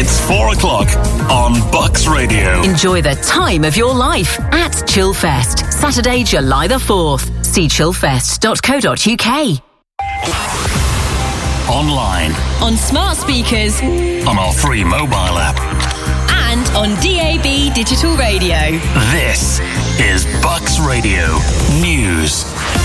It's 4 o'clock on Bucks Radio. Enjoy the time of your life at Chillfest, Saturday, July the 4th. See chillfest.co.uk. Online. On smart speakers. On our free mobile app. And on DAB Digital Radio. This is Bucks Radio News.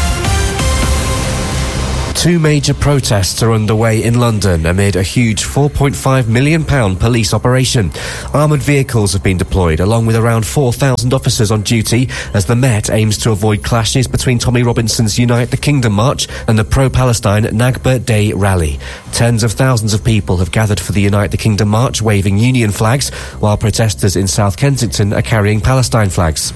2 major protests are underway in London amid a huge £4.5 million police operation. Armoured vehicles have been deployed, along with around 4,000 officers on duty, as the Met aims to avoid clashes between Tommy Robinson's Unite the Kingdom March and the pro-Palestine Nakba Day rally. Tens of thousands of people have gathered for the Unite the Kingdom March, waving Union flags, while protesters in South Kensington are carrying Palestine flags.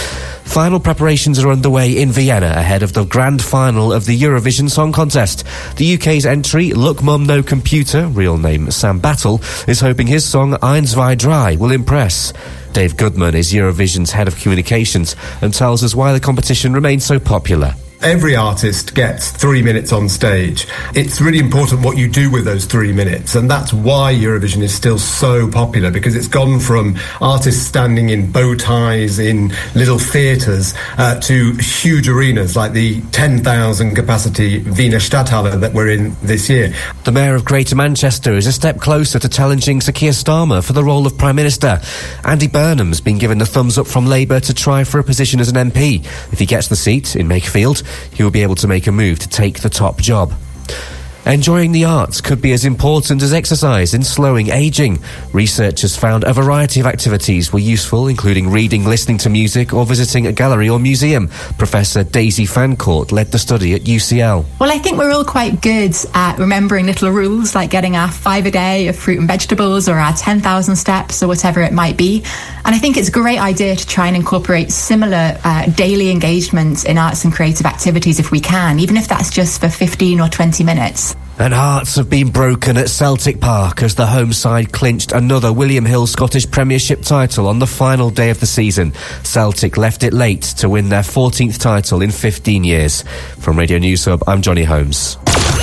Final preparations are underway in Vienna ahead of the grand final of the Eurovision Song Contest. The UK's entry, Look Mum No Computer, real name Sam Battle, is hoping his song Eins, Zwei, Drei will impress. Dave Goodman is Eurovision's head of communications and tells us why the competition remains so popular. Every artist gets 3 minutes on stage. It's really important what you do with those 3 minutes, and that's why Eurovision is still so popular, because it's gone from artists standing in bow ties in little theatres to huge arenas like the 10,000 capacity Wiener Stadthalle that we're in this year. The Mayor of Greater Manchester is a step closer to challenging Sir Keir Starmer for the role of Prime Minister. Andy Burnham's been given the thumbs up from Labour to try for a position as an MP. If he gets the seat in Makerfield, he will be able to make a move to take the top job. Enjoying the arts could be as important as exercise in slowing ageing. Researchers found a variety of activities were useful, including reading, listening to music, or visiting a gallery or museum. Professor Daisy Fancourt led the study at UCL. Well, I think we're all quite good at remembering little rules, like getting our 5 a day of fruit and vegetables, or our 10,000 steps, or whatever it might be. And I think it's a great idea to try and incorporate similar daily engagement in arts and creative activities if we can, even if that's just for 15 or 20 minutes. And hearts have been broken at Celtic Park as the home side clinched another William Hill Scottish Premiership title on the final day of the season. Celtic left it late to win their 14th title in 15 years. From Radio News Hub, I'm Johnny Holmes.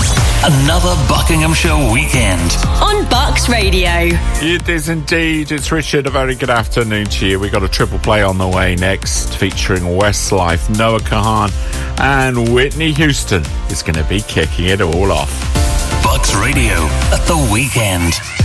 Another Buckinghamshire weekend on Bucks Radio. It is indeed. It's Richard. A very good afternoon to you. We've got a triple play on the way next, featuring Westlife, Noah Kahan, and Whitney Houston is going to be kicking it all off. Bucks Radio at the weekend.